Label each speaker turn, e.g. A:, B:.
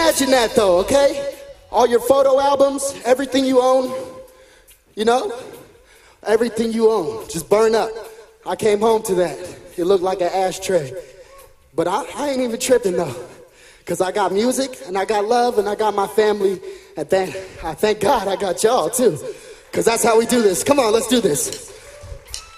A: imagine that though, okay? All your photo albums, everything you own, you know? Everything you own, just burn up. I came home to that. It looked like an ashtray. But I ain't even tripping though. Cause I got music, and I got love, and I got my family, and I thank God I got y'all too. Cause that's how we do this. Come on, let's do this.